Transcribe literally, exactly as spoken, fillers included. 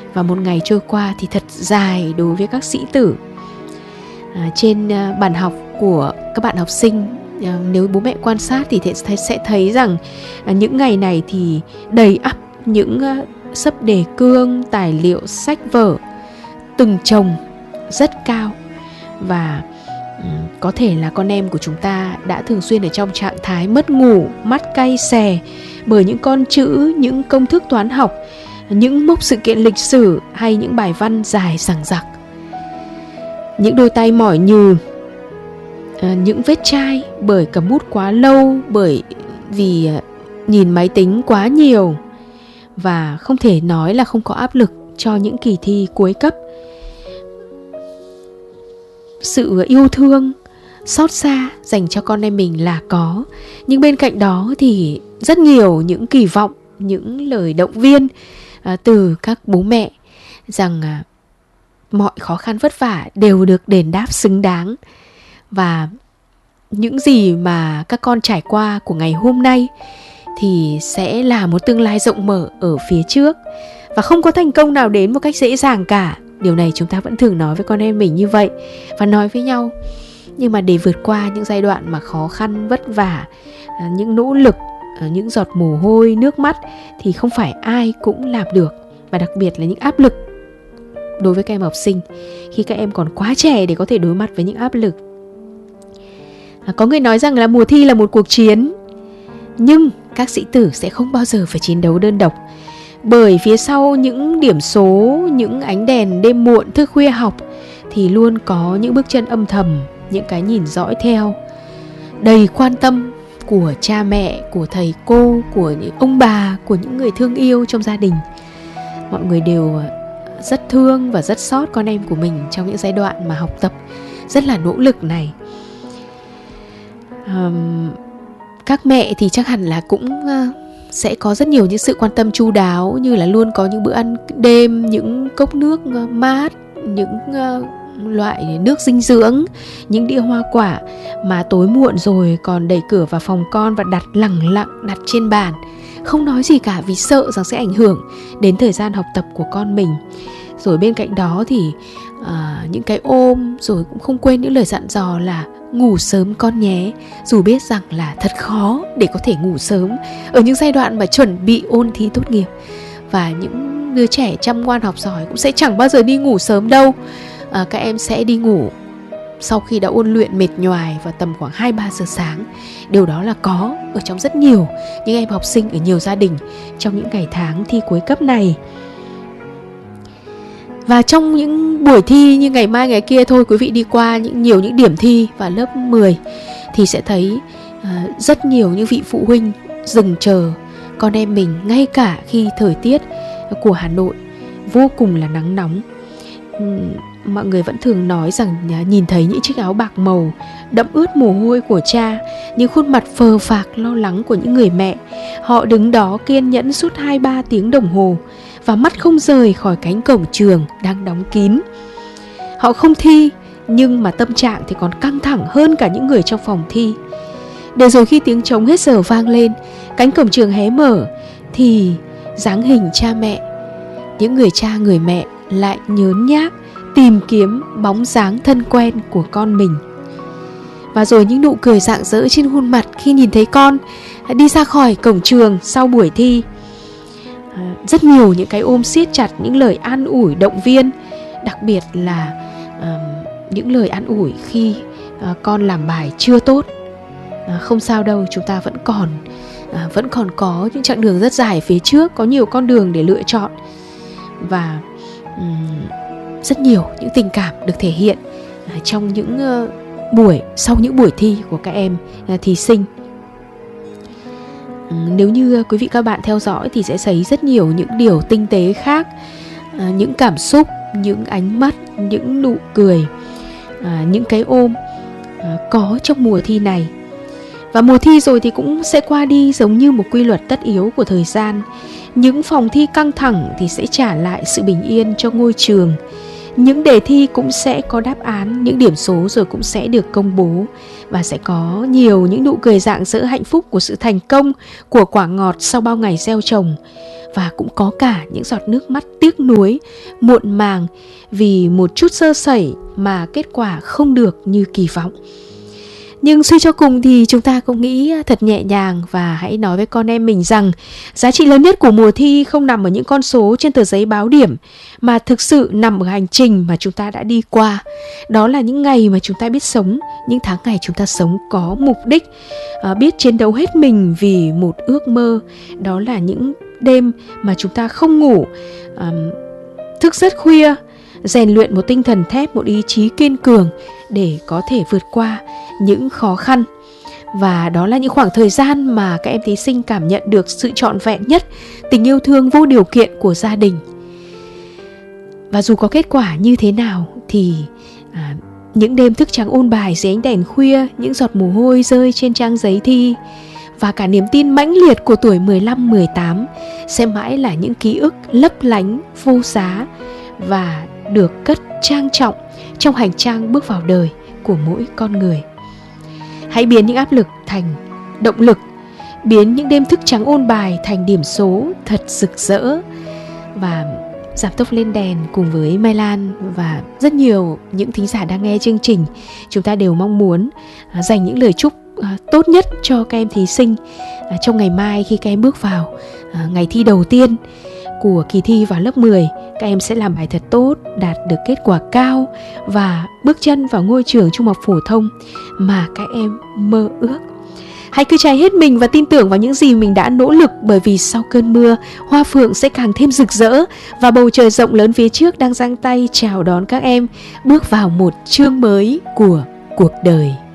Và một ngày trôi qua thì thật dài đối với các sĩ tử. à, Trên à, bàn học của các bạn học sinh, à, nếu bố mẹ quan sát thì sẽ thấy rằng à, những ngày này thì đầy ắp những à, xấp đề cương, tài liệu, sách vở từng chồng rất cao. Và um, có thể là con em của chúng ta đã thường xuyên ở trong trạng thái mất ngủ, mắt cay xè bởi những con chữ, những công thức toán học, những mốc sự kiện lịch sử hay những bài văn dài dằng dặc. Những đôi tay mỏi nhừ, à, những vết chai bởi cầm bút quá lâu, bởi vì nhìn máy tính quá nhiều. Và không thể nói là không có áp lực cho những kỳ thi cuối cấp. Sự yêu thương, xót xa dành cho con em mình là có, nhưng bên cạnh đó thì rất nhiều những kỳ vọng, những lời động viên à, từ các bố mẹ rằng à, mọi khó khăn vất vả đều được đền đáp xứng đáng. Và những gì mà các con trải qua của ngày hôm nay thì sẽ là một tương lai rộng mở ở phía trước. Và không có thành công nào đến một cách dễ dàng cả. Điều này chúng ta vẫn thường nói với con em mình như vậy và nói với nhau. Nhưng mà để vượt qua những giai đoạn mà khó khăn, vất vả, những nỗ lực, những giọt mồ hôi, nước mắt thì không phải ai cũng làm được. Và đặc biệt là những áp lực đối với các em học sinh khi các em còn quá trẻ để có thể đối mặt với những áp lực. Có người nói rằng là mùa thi là một cuộc chiến, nhưng các sĩ tử sẽ không bao giờ phải chiến đấu đơn độc. Bởi phía sau những điểm số, những ánh đèn đêm muộn thức khuya học thì luôn có những bước chân âm thầm, những cái nhìn dõi theo, đầy quan tâm của cha mẹ, của thầy cô, của những ông bà, của những người thương yêu trong gia đình. Mọi người đều rất thương và rất xót con em của mình trong những giai đoạn mà học tập rất là nỗ lực này. Um, các mẹ thì chắc hẳn là cũng uh, sẽ có rất nhiều những sự quan tâm chu đáo, như là luôn có những bữa ăn đêm, những cốc nước uh, mát, những uh, loại nước dinh dưỡng, những đĩa hoa quả mà tối muộn rồi còn đẩy cửa vào phòng con và đặt lẳng lặng đặt trên bàn, không nói gì cả vì sợ rằng sẽ ảnh hưởng đến thời gian học tập của con mình. Rồi bên cạnh đó thì uh, những cái ôm, rồi cũng không quên những lời dặn dò là ngủ sớm con nhé. Dù biết rằng là thật khó để có thể ngủ sớm ở những giai đoạn mà chuẩn bị ôn thi tốt nghiệp. Và những đứa trẻ chăm ngoan học giỏi cũng sẽ chẳng bao giờ đi ngủ sớm đâu. à, Các em sẽ đi ngủ sau khi đã ôn luyện mệt nhoài vào tầm khoảng hai ba giờ sáng. Điều đó là có ở trong rất nhiều những em học sinh ở nhiều gia đình trong những ngày tháng thi cuối cấp này. Và trong những buổi thi như ngày mai ngày kia thôi, quý vị đi qua những nhiều những điểm thi vào lớp mười thì sẽ thấy uh, rất nhiều những vị phụ huynh dừng chờ con em mình, ngay cả khi thời tiết của Hà Nội vô cùng là nắng nóng. uhm, Mọi người vẫn thường nói rằng uh, nhìn thấy những chiếc áo bạc màu đẫm ướt mồ hôi của cha, những khuôn mặt phờ phạc lo lắng của những người mẹ. Họ đứng đó kiên nhẫn suốt hai ba tiếng đồng hồ và mắt không rời khỏi cánh cổng trường đang đóng kín. Họ không thi, nhưng mà tâm trạng thì còn căng thẳng hơn cả những người trong phòng thi. Để rồi khi tiếng trống hết giờ vang lên, cánh cổng trường hé mở, thì dáng hình cha mẹ, những người cha người mẹ lại nhớn nhác tìm kiếm bóng dáng thân quen của con mình. Và rồi những nụ cười rạng rỡ trên khuôn mặt khi nhìn thấy con đi ra khỏi cổng trường sau buổi thi. À, rất nhiều những cái ôm siết chặt, những lời an ủi động viên, đặc biệt là à, những lời an ủi khi à, con làm bài chưa tốt. à, Không sao đâu, chúng ta vẫn còn à, Vẫn còn có những chặng đường rất dài phía trước, có nhiều con đường để lựa chọn. Và um, rất nhiều những tình cảm được thể hiện à, trong những uh, buổi sau những buổi thi của các em uh, thí sinh. Nếu như quý vị các bạn theo dõi thì sẽ thấy rất nhiều những điều tinh tế khác, à, những cảm xúc, những ánh mắt, những nụ cười, à, những cái ôm à, có trong mùa thi này. Và mùa thi rồi thì cũng sẽ qua đi giống như một quy luật tất yếu của thời gian. Những phòng thi căng thẳng thì sẽ trả lại sự bình yên cho ngôi trường. những đề thi cũng sẽ có đáp án, những điểm số rồi cũng sẽ được công bố. Và sẽ có nhiều những nụ cười rạng rỡ hạnh phúc của sự thành công, của quả ngọt sau bao ngày gieo trồng. Và cũng có cả những giọt nước mắt tiếc nuối, muộn màng vì một chút sơ sẩy mà kết quả không được như kỳ vọng. Nhưng suy cho cùng thì chúng ta cũng nghĩ thật nhẹ nhàng và hãy nói với con em mình rằng giá trị lớn nhất của mùa thi không nằm ở những con số trên tờ giấy báo điểm, mà thực sự nằm ở hành trình mà chúng ta đã đi qua. Đó là những ngày mà chúng ta biết sống, những tháng ngày chúng ta sống có mục đích, biết chiến đấu hết mình vì một ước mơ. Đó là những đêm mà chúng ta không ngủ, thức rất khuya, rèn luyện một tinh thần thép, một ý chí kiên cường để có thể vượt qua những khó khăn. Và đó là những khoảng thời gian mà các em thí sinh cảm nhận được sự trọn vẹn nhất, tình yêu thương vô điều kiện của gia đình. Và dù có kết quả như thế nào thì à, những đêm thức trắng ôn bài dưới ánh đèn khuya, những giọt mồ hôi rơi trên trang giấy thi và cả niềm tin mãnh liệt của tuổi mười lăm mười tám sẽ mãi là những ký ức lấp lánh vô giá và được cất trang trọng trong hành trang bước vào đời của mỗi con người. Hãy biến những áp lực thành động lực, biến những đêm thức trắng ôn bài thành điểm số thật rực rỡ. Và giảm tốc lên đèn cùng với Mai Lan và rất nhiều những thính giả đang nghe chương trình, chúng ta đều mong muốn dành những lời chúc tốt nhất cho các em thí sinh trong ngày mai khi các em bước vào ngày thi đầu tiên của kỳ thi vào lớp mười. Các em sẽ làm bài thật tốt, đạt được kết quả cao và bước chân vào ngôi trường trung học phổ thông mà các em mơ ước. Hãy cứ cháy hết mình và tin tưởng vào những gì mình đã nỗ lực, bởi vì sau cơn mưa, hoa phượng sẽ càng thêm rực rỡ và bầu trời rộng lớn phía trước đang giang tay chào đón các em bước vào một chương mới của cuộc đời.